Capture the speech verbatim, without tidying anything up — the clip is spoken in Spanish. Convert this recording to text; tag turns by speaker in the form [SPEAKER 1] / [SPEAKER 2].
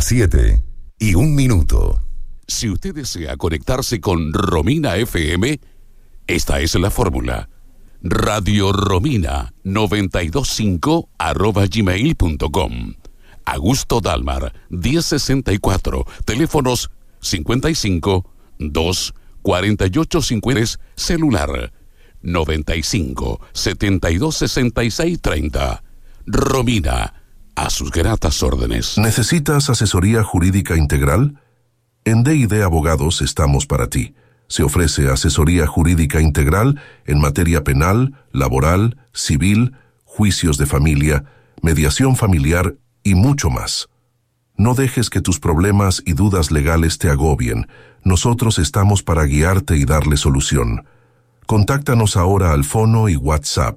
[SPEAKER 1] Las siete y un minuto.
[SPEAKER 2] Si usted desea conectarse con Romina F M, esta es la fórmula. Radio Romina noventa y dos punto cinco arroba gmail punto com. Augusto Dalmar, diez sesenta y cuatro, teléfonos cincuenta y cinco, dos, cuarenta y ocho cincuenta, celular noventa y cinco, setenta y dos, sesenta y seis, treinta. Romina, a sus gratas órdenes.
[SPEAKER 3] ¿Necesitas asesoría jurídica integral? En D y D Abogados estamos para ti. Se ofrece asesoría jurídica integral en materia penal, laboral, civil, juicios de familia, mediación familiar y mucho más. No dejes que tus problemas y dudas legales te agobien. Nosotros estamos para guiarte y darle solución. Contáctanos ahora al fono y WhatsApp